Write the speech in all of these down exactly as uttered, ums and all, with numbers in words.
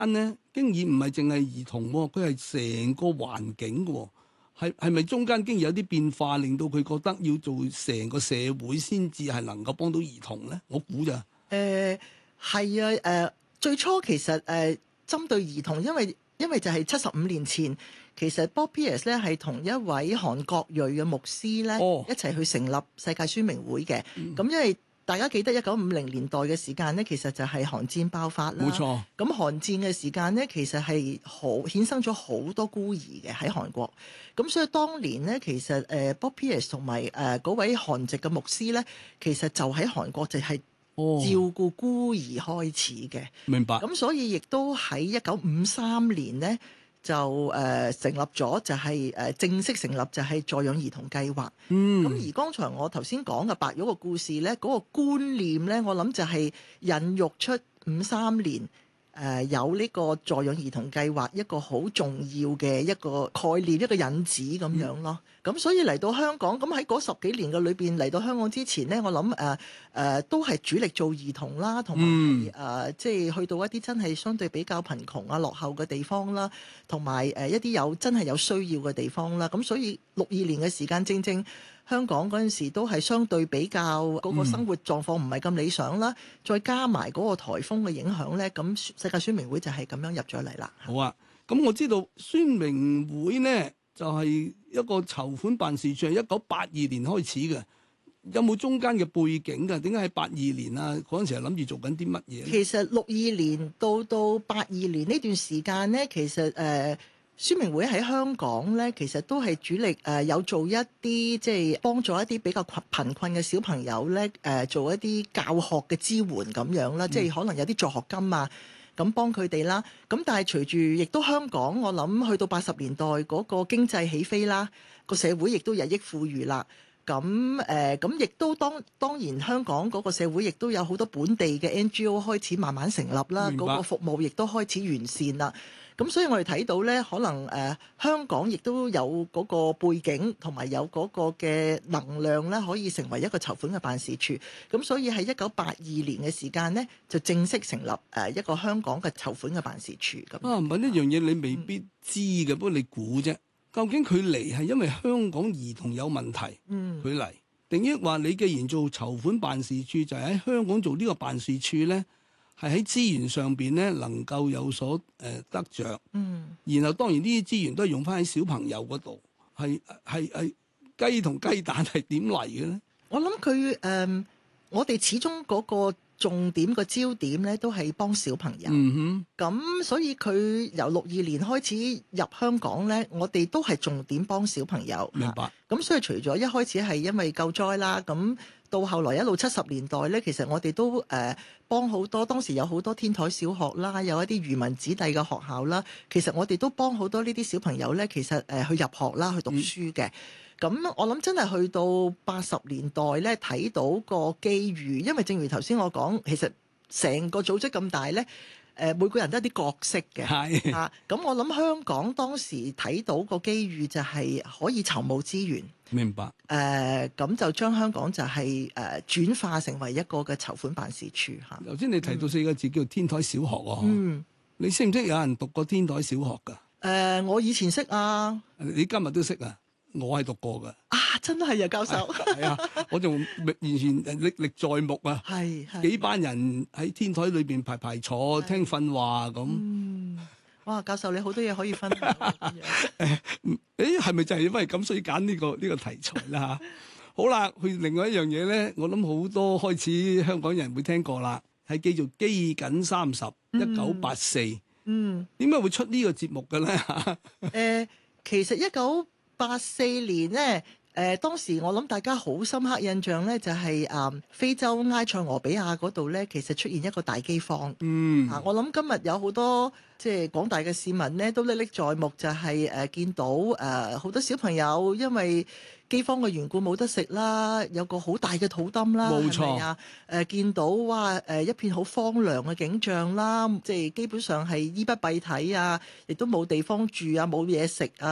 咧，經已唔係淨係兒童喎，佢係成個環境嘅喎。係係咪中間經已有啲變化，令到佢覺得要做成個社會先至係能夠幫到兒童咧？我估咋？ 誒係啊，誒、呃、最初其實誒、呃、針對兒童，因為因為就係七十五年前，其實 Bob Pierce 咧係同一位韓國裔嘅牧師咧、哦、一齊去成立世界宣明會嘅。咁、嗯、因為大家記得一九五零年代嘅時間咧，其實就係韓戰爆發啦。 冇錯。 咁韓戰嘅時間咧，其實係好衍生咗好多孤兒嘅喺韓國。咁所以當年咧，其實誒 Bob Pierce 同埋誒嗰位韓籍嘅牧師咧，其實就喺韓國就係照顧孤兒開始嘅。 明白。 咁所以亦都喺一九五三年咧，就誒、呃、成立咗，就係、是、誒、呃、正式成立就係助養兒童計劃。 嗯。 咁而剛才我頭先講嘅白玉個故事咧，嗰、那個觀念咧，我諗就係孕育出五三年誒、呃、有呢個助養兒童計劃一個好重要嘅一個概念，一個引子咁樣咯。咁、嗯、所以嚟到香港，咁喺嗰十幾年嘅裏邊嚟到香港之前咧，我諗誒誒都係主力做兒童啦，同埋誒即係去到一啲真係相對比較貧窮啊、落後嘅地方啦，同埋誒一啲有真係有需要嘅地方啦。咁所以六二年嘅時間，正正香港嗰陣時都係相對比較嗰個生活狀況唔係咁理想啦，嗯、再加埋嗰個颱風嘅影響咧，咁世界宣明會就係咁樣入咗嚟啦。 好啊，咁我知道宣明會咧就係、是、一個籌款辦事處，係一九八二年開始嘅。有冇中間嘅背景㗎？點解喺八二年啊？嗰陣時係諗住做緊啲乜嘢？ 其實六二年到到八二年呢段時間咧，其實誒、呃、宣明會喺香港咧，其實都係主力誒、呃、有做一啲即係幫助一啲比較貧困嘅小朋友咧誒、呃、做一啲教學嘅支援咁樣啦，嗯、即係可能有啲助學金啊，咁幫佢哋啦。咁但係隨住亦都香港，我諗去到八十年代嗰個經濟起飛啦，個社會亦都日益富裕啦。咁誒，咁亦都當當然香港嗰個社會亦都有好多本地嘅 N G O 開始慢慢成立啦，嗰個服務亦都開始完善啦。咁所以我哋睇到咧，可能誒、呃、香港亦都有嗰個背景同埋有嗰個嘅能量咧，可以成為一個籌款嘅辦事處。咁所以喺一九八二年嘅時間咧，就正式成立誒一個香港嘅籌款嘅辦事處。咁啊，問一樣嘢你未必知嘅，嗯、不過你估啫。究竟佢嚟係因為香港兒童有問題，佢嚟、嗯，定抑話你既然做籌款辦事處，就係、是、喺香港做呢個辦事處咧，係喺資源上邊咧能夠有所誒、呃、得着。嗯，然後當然呢啲資源都係用翻喺小朋友嗰度，係係係雞同雞蛋係點嚟嘅咧？ 我諗佢誒，我哋始終嗰、那個。重點個焦點咧都係幫小朋友，咁、嗯、哼所以佢由六二年開始入香港咧，我哋都係重點幫小朋友。 明白。 咁所以除咗一開始係因為救災啦，咁到後來一路七十年代咧，其實我哋都誒、呃、幫好多，當時有好多天台小學啦，有一啲漁民子弟嘅學校啦，其實我哋都幫好多呢啲小朋友咧，其實誒、呃、去入學啦，去讀書嘅。咁、嗯、我諗真係去到八十年代咧，睇到個機遇，因為正如頭先我講，其實成個組織咁大咧，誒、呃、每個人都有啲角色嘅，係是啊。咁我諗香港當時睇到個機遇就係可以籌募資源， 明白。誒咁、 呃、就將香港就係、是、誒、呃、轉化成為一個嘅籌款辦事處嚇。 頭先你提到四個字、嗯、叫天台小學喎，嗯，你識唔識有人讀過天台小學㗎？誒、 呃，我以前識啊， 你今日都識啊？我係讀過噶啊，真係啊，教授係啊，我仲完全歷歷在目啊，係幾班人喺天台裏邊排排坐聽訓話咁。 嗯，哇，教授你好多嘢可以分享。 誒，誒，係咪就係因為咁所以揀呢個呢個題材啦吓？好啦，去另外一樣嘢咧，我諗好多開始香港人會聽過啦，係叫做饑饉三十一九八四。嗯，點解會出呢個節目嘅咧？誒、 呃，其實一九八四年咧，誒、呃、當時我諗大家好深刻印象咧，就係、是、誒、呃、非洲埃塞俄比亞嗰度咧，其實出現一個大饑荒。嗯，啊，我諗今日有好多即係廣大嘅市民咧，都歷歷在目，就係、是、誒、呃、見到誒好、呃、多小朋友因為饑荒嘅緣故冇得食啦，有個好大嘅肚墩啦，冇錯啊！誒、呃、見到哇誒、呃、一片好荒涼嘅景象啦，即係基本上係衣不蔽體啊，亦都冇地方住啊，冇嘢食啊。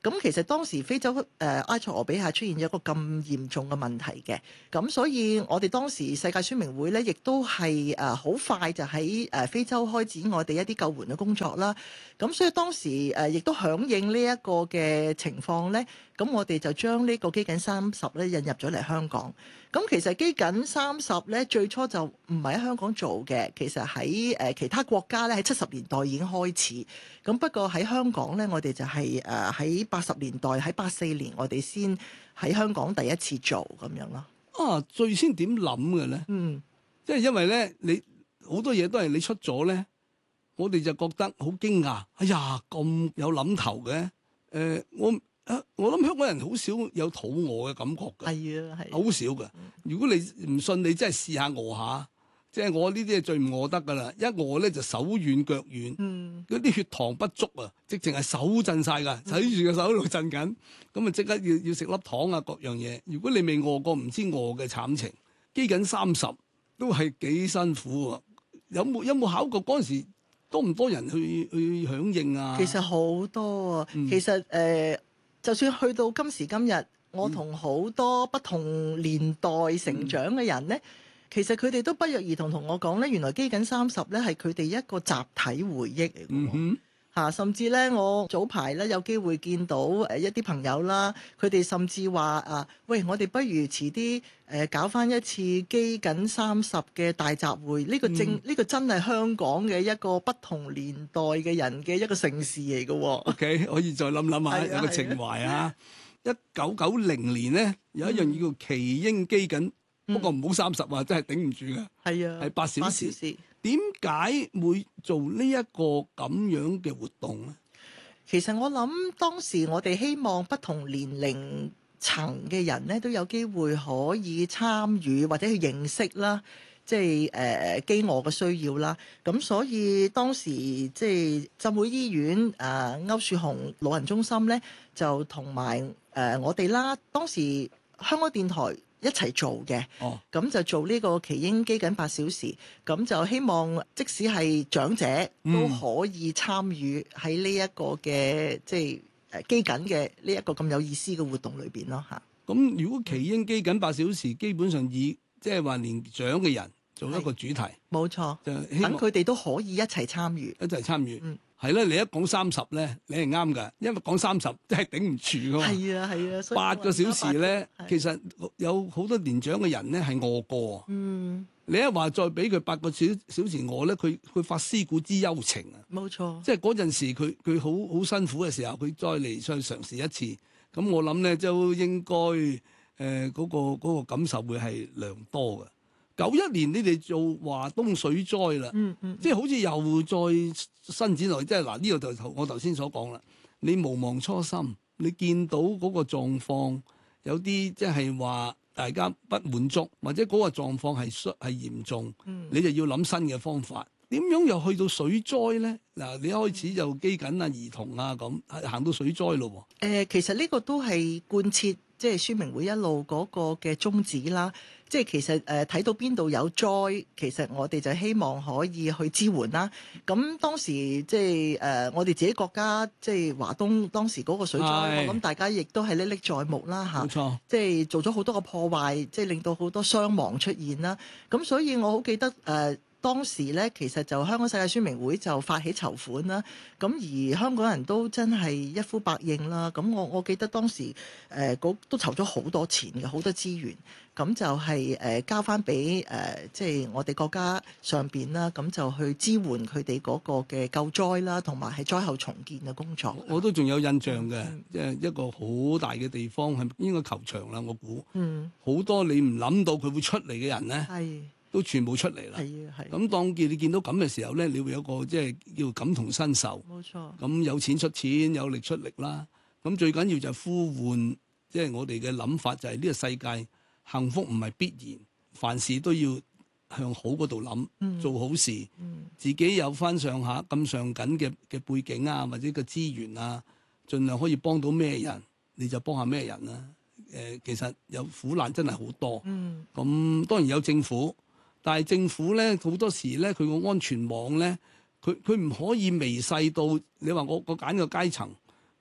咁其實當時非洲誒、呃、埃塞俄比亞出現咗一個咁嚴重嘅問題嘅，咁所以我哋當時世界宣明會咧，亦都係誒好快就喺誒非洲開展我哋一啲救援嘅工作啦。咁所以當時誒亦都響應呢一個嘅情況咧，咁我哋就將呢個基緊三十咧引入咗嚟香港。咁其實基緊三十咧最初就唔係喺香港做嘅，其實喺誒其他國家咧喺七十年代已經開始。咁不過喺香港咧，我哋就係誒喺八十年代喺八四年我哋先喺香港第一次做咁樣咯。 啊，最先點諗嘅咧？ 嗯， 即係因為咧，你好多嘢都係你出咗咧，我哋就覺得好驚訝。哎呀，咁有諗頭嘅。誒、呃，我啊，我諗香港人好少有肚餓嘅感覺㗎。 係啊，係。 好少㗎。如果你唔信，你真係試下餓下。即係我呢啲係最唔餓得㗎啦，一餓咧就手軟腳軟，嗰啲、嗯、血糖不足啊，直情係手震晒㗎，睇住個手喺度震緊，咁啊即刻要要食粒糖啊各樣嘢。如果你未餓過，唔知餓嘅慘情。基緊三十都係幾辛苦啊！有冇有冇考過嗰陣時多唔多人去去響應啊？ 其實好多啊，嗯、其實誒、呃，就算去到今時今日，我同好多不同年代成長嘅人咧。嗯其實佢哋都不約而同同我講咧，原來基緊三十咧係佢哋一個集體回憶嚟嘅。嗯哼，嚇，甚至咧我早排咧有機會見到誒一啲朋友啦，佢哋甚至話啊，喂，我哋不如遲啲誒搞翻一次基緊三十嘅大集會。呢、呢個正呢、嗯、個真係香港嘅一個不同年代嘅人嘅一個盛事嚟嘅。 OK，可以再諗諗下，有個情懷啊。一九九零年咧有一樣嘢叫奇英基緊。不過唔好三十啊，真係頂唔住㗎。係啊，係八小時。點解會做呢一個咁樣嘅活動咧？ 其實我諗當時我哋希望不同年齡層嘅人咧都有機會可以參與或者去認識啦，即係誒飢餓嘅需要啦。咁所以當時即係浸會醫院誒、呃、歐樹雄老人中心咧，就同埋誒我哋啦，當時香港電台一齊做嘅，咁、哦、就做呢個奇英基緊八小時，咁就希望即使係長者都可以參與喺呢一個嘅即係誒基緊嘅呢一個咁有意思嘅活動裏邊咯嚇。 咁如果奇英基緊八小時，基本上以即係話年長嘅人做一個主題， 冇錯，就等佢哋都可以一齊參與， 一齊參與。嗯係啦，你一講三十咧，你係啱㗎，因為講三十真係頂唔住㗎嘛。係啊係啊，所以八個小時咧，其實有好多年長嘅人咧係餓過。嗯，你一話再俾佢八個小小時餓咧，佢佢發思古之幽情啊。冇錯，即係嗰陣時佢佢好好辛苦嘅時候，佢再嚟再嘗試一次，咁我諗咧就應該誒嗰個嗰個感受會係良多嘅。九一年你哋做華東水災啦，嗯嗯、即係好似又再伸展落去，即係嗱呢個就我頭先所講啦。你無忘初心，你見到嗰個狀況有啲即係話大家不滿足，或者嗰個狀況係係嚴重，嗯、你就要諗新嘅方法。點樣又去到水災咧？嗱，你一開始就基緊啊兒童啊咁，行到水災咯喎。誒、 呃，其實呢個都係貫徹即係宣明會一路嗰個嘅宗旨啦。即係其實誒睇、呃、到邊度有災，其實我哋就希望可以去支援啦。咁當時即係誒、呃、我哋自己國家即係華東當時嗰個水災，是我諗大家亦都係歷歷在目啦嚇。冇錯，即係做咗好多個破壞，即係令到好多傷亡出現啦。咁所以我好記得誒。呃當時咧，其實就香港世界宣明會就發起籌款啦，咁而香港人都真係一呼百應啦。咁我我記得當時誒、呃、都籌咗好多錢嘅，好多資源，咁就係、是、誒、呃、交翻俾誒即係我哋國家上邊啦，咁就去支援佢哋嗰個嘅救災啦，同埋係災後重建嘅工作。 我都仲有印象嘅，即係、嗯、一個好大嘅地方，係應該球場啦，我估。嗯。好多你唔諗到佢會出嚟嘅人咧。係。都全部出嚟啦，係啊係。咁當見你見到咁嘅時候咧，你會有個即係叫感同身受。冇錯。咁有錢出錢，有力出力啦。咁最緊要就係呼喚，即係我哋嘅諗法就係呢個世界幸福唔係必然，凡事都要向好嗰度諗，嗯、做好事。嗯、自己有翻上下咁上緊嘅嘅背景啊，或者個資源啊，盡量可以幫到咩人，你就幫下咩人啦。誒，其實有苦難真係好多。嗯。咁當然有政府。但係政府咧好多時咧，佢個安全網咧，佢佢唔可以微細到你話我個揀個階層，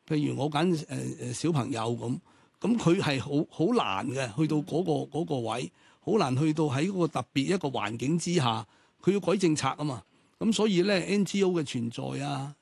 譬如我揀誒誒小朋友咁，咁佢係好好難嘅，去到嗰、個嗰個位，好難去到喺嗰個特別一個環境之下，佢要改政策啊嘛。咁所以咧 N G O 嘅存在啊，